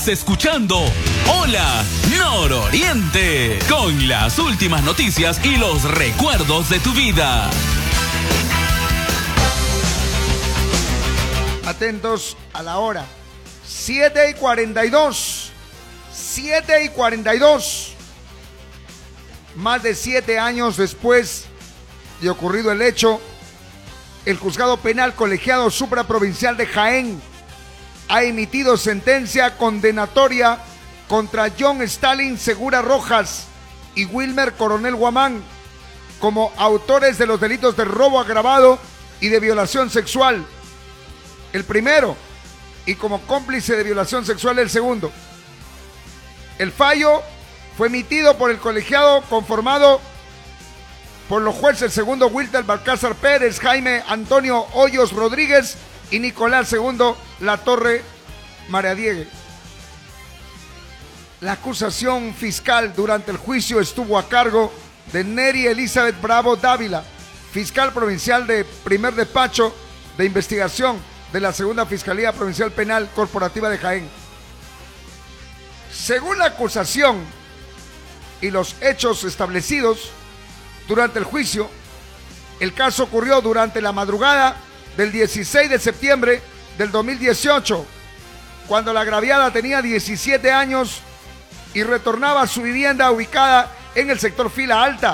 Escuchando Hola Nororiente, con las últimas noticias y los recuerdos de tu vida. Atentos a la hora. 7:42. 7:42. Más de 7 años después de ocurrido el hecho, el Juzgado Penal Colegiado Supraprovincial de Jaén ha emitido sentencia condenatoria contra John Stalin Segura Rojas y Wilmer Coronel Guamán como autores de los delitos de robo agravado y de violación sexual, el primero, y como cómplice de violación sexual, el segundo. El fallo fue emitido por el colegiado conformado por los jueces segundo Wilter Balcázar Pérez, Jaime Antonio Hoyos Rodríguez y Nicolás segundo La Torre Maradiaga. La acusación fiscal durante el juicio estuvo a cargo de Neri Elizabeth Bravo Dávila, fiscal provincial de primer despacho de investigación de la segunda Fiscalía Provincial Penal Corporativa de Jaén. Según la acusación y los hechos establecidos durante el juicio, el caso ocurrió durante la madrugada del 16 de septiembre del 2018, cuando la agraviada tenía 17 años y retornaba a su vivienda ubicada en el sector Fila Alta.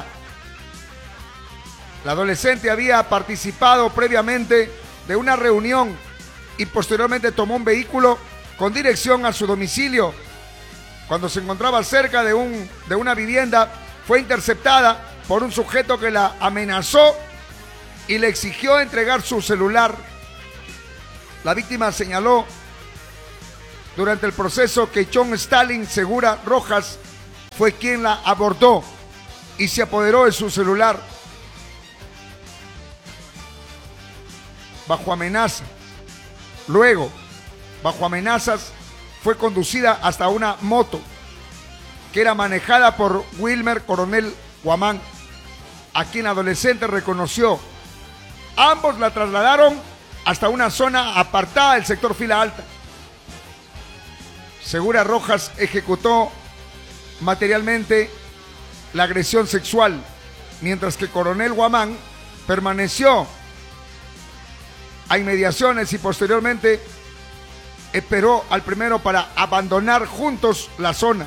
La adolescente había participado previamente de una reunión y posteriormente tomó un vehículo con dirección a su domicilio. Cuando se encontraba cerca de una vivienda, fue interceptada por un sujeto que la amenazó y le exigió entregar su celular. La víctima señaló durante el proceso que John Stalin Segura Rojas fue quien la abordó y se apoderó de su celular bajo amenaza. Luego, bajo amenazas, fue conducida hasta una moto que era manejada por Wilmer Coronel Guamán, a quien la adolescente reconoció. Ambos la trasladaron hasta una zona apartada del sector Fila Alta. Segura Rojas ejecutó materialmente la agresión sexual, mientras que Coronel Guamán permaneció a inmediaciones y posteriormente esperó al primero para abandonar juntos la zona.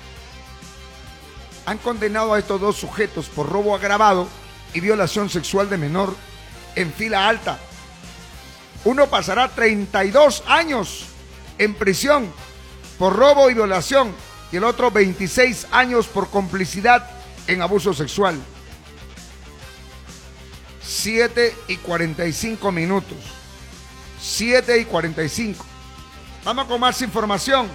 Han condenado a estos dos sujetos por robo agravado y violación sexual de menor en Fila Alta. Uno pasará 32 años en prisión por robo y violación y el otro 26 años por complicidad en abuso sexual. 7:45 minutos. 7:45. Vamos con más información.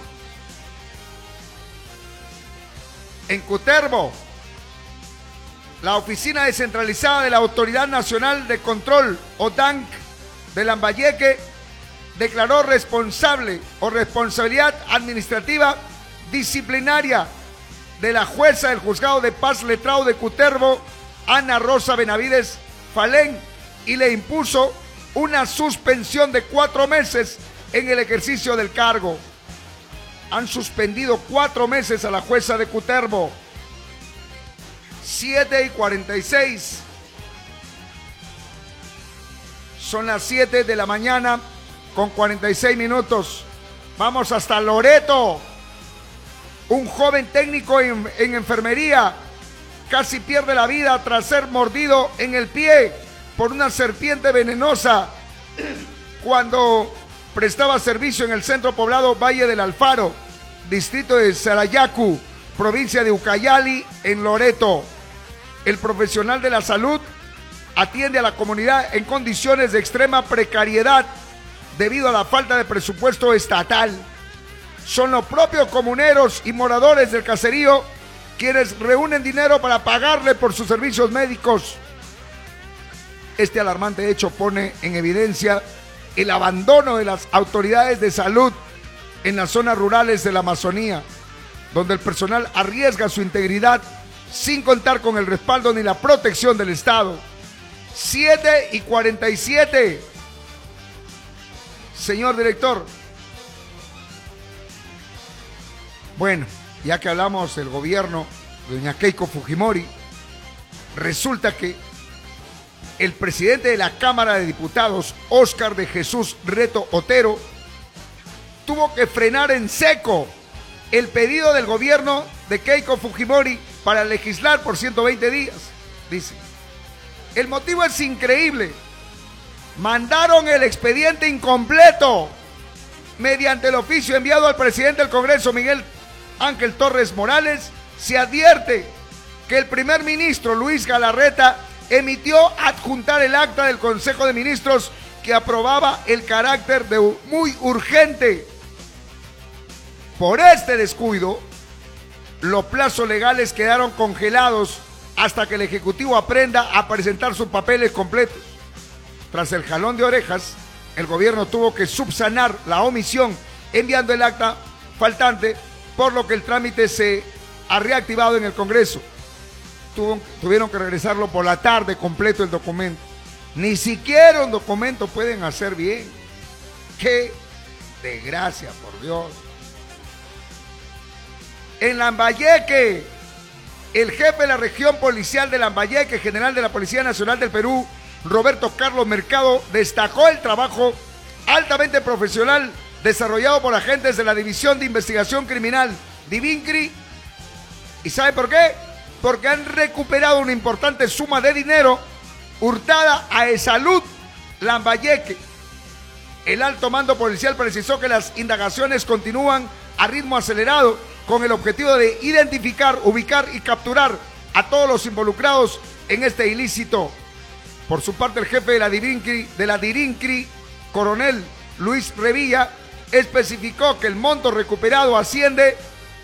En Cutervo, la Oficina Descentralizada de la Autoridad Nacional de Control, ODANC, de Lambayeque, declaró responsable o responsabilidad administrativa disciplinaria de la jueza del Juzgado de Paz Letrado de Cutervo, Ana Rosa Benavides Falén, y le impuso una suspensión de 4 meses en el ejercicio del cargo. Han suspendido 4 meses a la jueza de Cutervo. 7:46. Son las 7 de la mañana con 46 minutos. Vamos hasta Loreto. Un joven técnico en enfermería casi pierde la vida tras ser mordido en el pie por una serpiente venenosa cuando prestaba servicio en el centro poblado Valle del Alfaro, distrito de Sarayacu, provincia de Ucayali, en Loreto. El profesional de la salud atiende a la comunidad en condiciones de extrema precariedad debido a la falta de presupuesto estatal. Son los propios comuneros y moradores del caserío quienes reúnen dinero para pagarle por sus servicios médicos. Este alarmante hecho pone en evidencia el abandono de las autoridades de salud en las zonas rurales de la Amazonía, donde el personal arriesga su integridad sin contar con el respaldo ni la protección del Estado. 7:47. Señor director. Bueno, ya que hablamos del gobierno de doña Keiko Fujimori, resulta que el presidente de la Cámara de Diputados, Óscar de Jesús Reto Otero, tuvo que frenar en seco el pedido del gobierno de Keiko Fujimori para legislar por 120 días. Dice, el motivo es increíble. Mandaron el expediente incompleto. Mediante el oficio enviado al presidente del Congreso, Miguel Ángel Torres Morales, se advierte que el primer ministro Luis Galarreta emitió adjuntar el acta del Consejo de Ministros que aprobaba el carácter de muy urgente. Por este descuido, los plazos legales quedaron congelados hasta que el Ejecutivo aprenda a presentar sus papeles completos. Tras el jalón de orejas, el gobierno tuvo que subsanar la omisión enviando el acta faltante, por lo que el trámite se ha reactivado en el Congreso. Tuvieron que regresarlo por la tarde completo el documento. Ni siquiera un documento pueden hacer bien. ¡Qué desgracia, por Dios! En Lambayeque, el jefe de la región policial de Lambayeque, general de la Policía Nacional del Perú, Roberto Carlos Mercado, destacó el trabajo altamente profesional desarrollado por agentes de la División de Investigación Criminal, DIVINCRI. ¿Y sabe por qué? Porque han recuperado una importante suma de dinero hurtada a Esalud Lambayeque. El alto mando policial precisó que las indagaciones continúan a ritmo acelerado con el objetivo de identificar, ubicar y capturar a todos los involucrados en este ilícito. Por su parte, el jefe de la DIRINCRI, coronel Luis Revilla, especificó que el monto recuperado ascendía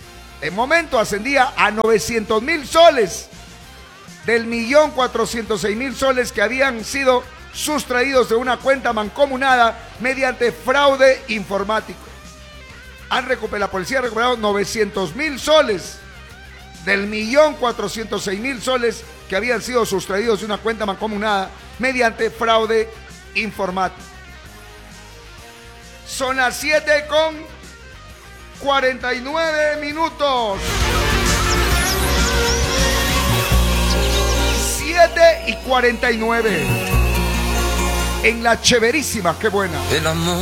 a 900,000 soles del 1.406.000 soles que habían sido sustraídos de una cuenta mancomunada mediante fraude informático. La policía ha recuperado 900,000 soles del 1.406.000 soles que habían sido sustraídos de una cuenta mancomunada mediante fraude informático. Son las 7:49. 7:49. En la chéverísima, qué buena.